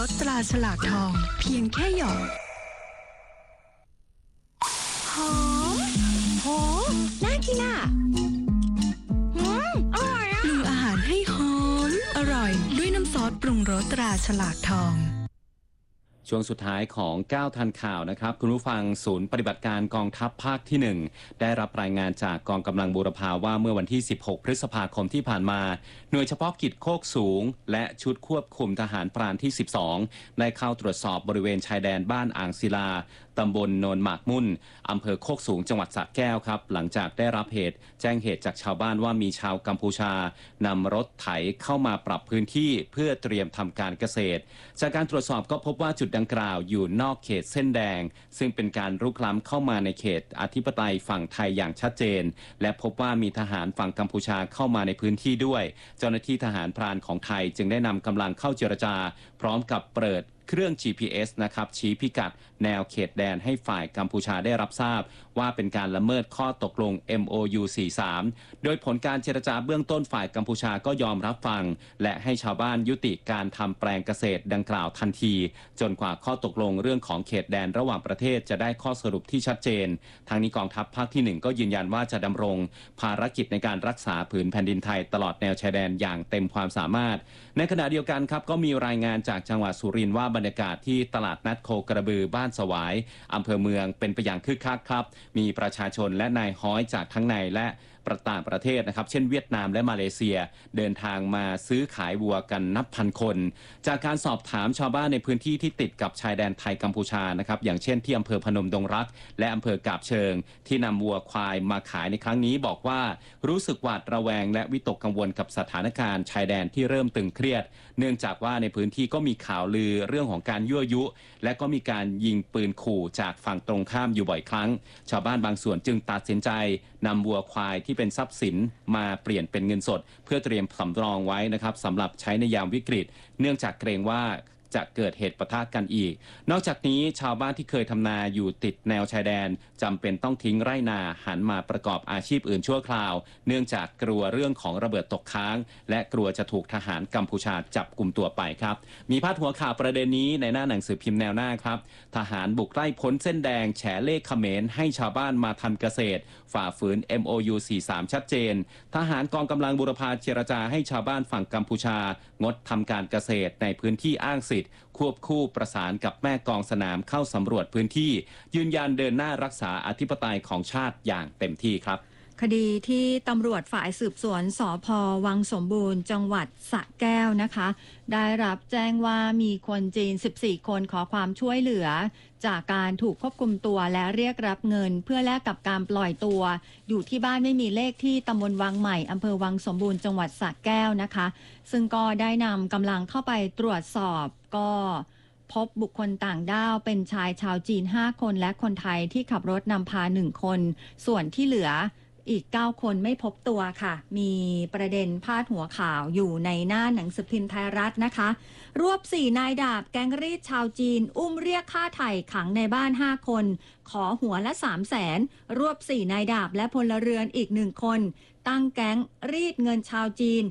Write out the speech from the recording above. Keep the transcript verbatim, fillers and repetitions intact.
รสตราฉลากทองเพียงแค่หยอดหอมโหน่ากินอ่ะอืมอร่อยอ่ะปรุงอาหารให้หอมอร่อยด้วยน้ำซอสปรุงรสตราฉลากทองช่วงสุดท้ายของก้าวทันข่าวนะครับคุณผู้ฟังศูนย์ปฏิบัติการกองทัพภาคที่หนึ่งได้รับรายงานจากกองกำลังบูรพาว่าเมื่อวันที่สิบหกพฤษภาคมที่ผ่านมาหน่วยเฉพาะกิจโคกสูงและชุดควบคุมทหารพรานที่สิบสองได้เข้าตรวจสอบบริเวณชายแดนบ้านอ่างศิลาตำบลโนนหมากมุ่นอำเภอโคกสูงจังหวัดสระแก้วครับหลังจากได้รับเหตุแจ้งเหตุจากชาวบ้านว่ามีชาวกัมพูชานำรถไถเข้ามาปรับพื้นที่เพื่อเตรียมทำการเกษตรจากการตรวจสอบก็พบว่าจุดดังกล่าวอยู่นอกเขตเส้นแดงซึ่งเป็นการรุกล้ำเข้ามาในเขตอธิปไตยฝั่งไทยอย่างชัดเจนและพบว่ามีทหารฝั่งกัมพูชาเข้ามาในพื้นที่ด้วยเจ้าหน้าที่ทหารพรานของไทยจึงได้นำกำลังเข้าเจรจาพร้อมกับเปิดเครื่อง จี พี เอส นะครับชี้พิกัดแนวเขตแดนให้ฝ่ายกัมพูชาได้รับทราบว่าเป็นการละเมิดข้อตกลง เอ็ม โอ ยู สี่สิบสาม โดยผลการเจรจาเบื้องต้นฝ่ายกัมพูชาก็ยอมรับฟังและให้ชาวบ้านยุติการทำแปลงเกษตรดังกล่าวทันทีจนกว่าข้อตกลงเรื่องของเขตแดนระหว่างประเทศจะได้ข้อสรุปที่ชัดเจนทางนี้กองทัพภาคที่หนึ่งก็ยืนยันว่าจะดำรงภารกิจในการรักษาผืนแผ่นดินไทยตลอดแนวชายแดนอย่างเต็มความสามารถในขณะเดียวกันครับก็มีรายงานจากจังหวัดสุรินทร์ว่าบรรยากาศที่ตลาดนัดโคกระบือบ้านสวายอำเภอเมืองเป็นไปอย่างคึกคักครับมีประชาชนและนายฮ้อยจากทั้งในและต่างประเทศนะครับเช่นเวียดนามและมาเลเซียเดินทางมาซื้อขายวัวกันนับพันคนจากการสอบถามชาวบ้านในพื้นที่ที่ติดกับชายแดนไทยกัมพูชานะครับอย่างเช่นที่อำเภอพนมดงรักและอำเภอกาบเชิงที่นำวัวควายมาขายในครั้งนี้บอกว่ารู้สึกหวาดระแวงและวิตกกังวลกับสถานการณ์ชายแดนที่เริ่มตึงเครียดเนื่องจากว่าในพื้นที่ก็มีข่าวลือเรื่องของการยั่วยุและก็มีการยิงปืนขู่จากฝั่งตรงข้ามอยู่บ่อยครั้งชาวบ้านบางส่วนจึงตัดสินใจนำวัวควายที่เป็นทรัพย์สินมาเปลี่ยนเป็นเงินสดเพื่อเตรียมสำรองไว้นะครับสำหรับใช้ในยามวิกฤตเนื่องจากเกรงว่าจะเกิดเหตุปะทะกันอีกนอกจากนี้ชาวบ้านที่เคยทำนาอยู่ติดแนวชายแดนจำเป็นต้องทิ้งไร่นาหันมาประกอบอาชีพอื่นชั่วคราวเนื่องจากกลัวเรื่องของระเบิดตกค้างและกลัวจะถูกทหารกัมพูชาจับกลุ่มตัวไปครับมีพาดหัวข่าวประเด็นนี้ในหน้าหนังสือพิมพ์แนวหน้าครับทหารบุกไล่พ้นเส้นแดงแฉเลขเขมรให้ชาวบ้านมาทำเกษตรฝ่าฝืน เอ็ม โอ ยู สี่สิบสาม ชัดเจนทหารกองกำลังบูรพาเจรจาให้ชาวบ้านฝั่งกัมพูชางดทำการเกษตรในพื้นที่อ้างสิทธิ์ควบคู่ประสานกับแม่กองสนามเข้าสำรวจพื้นที่ยืนยันเดินหน้ารักษาอธิปไตยของชาติอย่างเต็มที่ครับคดีที่ตำรวจฝ่ายสืบสวนสภ.วังสมบูรณ์จังหวัดสระแก้วนะคะได้รับแจ้งว่ามีคนจีนสิบสี่คนขอความช่วยเหลือจากการถูกควบคุมตัวและเรียกรับเงินเพื่อแลกกับการปล่อยตัวอยู่ที่บ้านไม่มีเลขที่ตำบลวังใหม่อำเภอวังสมบูรณ์จังหวัดสระแก้วนะคะซึ่งก็ได้นำกำลังเข้าไปตรวจสอบก็พบบุคคลต่างด้าวเป็นชายชาวจีนห้าคนและคนไทยที่ขับรถนำพาหนึ่งคนส่วนที่เหลืออีกเก้าคนไม่พบตัวค่ะมีประเด็นพาดหัวข่าวอยู่ในหน้าหนังสือพิมพ์ไทยรัฐนะคะรวบสี่นายดาบแก๊งรีดชาวจีนอุ้มเรียกค่าไถ่ขังในบ้านห้าคนขอหัวละสามแสนรวบสี่นายดาบและพลเรือนอีกหนึ่งคนตั้งแก๊งรีดเงินชาวจีน